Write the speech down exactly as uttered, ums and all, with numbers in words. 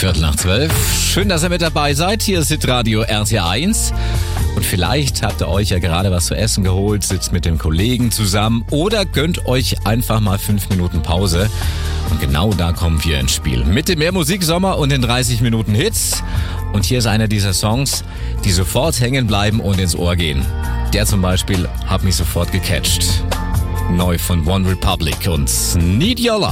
Viertel nach zwölf. Schön, dass ihr mit dabei seid. Hier ist Hitradio R T eins. Und vielleicht habt ihr euch ja gerade was zu essen geholt, sitzt mit dem Kollegen zusammen oder gönnt euch einfach mal fünf Minuten Pause. Und genau da kommen wir ins Spiel. Mit dem Mehr Musik Sommer und den dreißig Minuten Hits. Und hier ist einer dieser Songs, die sofort hängen bleiben und ins Ohr gehen. Der zum Beispiel hat mich sofort gecatcht. Neu von One Republic und Need Your Love.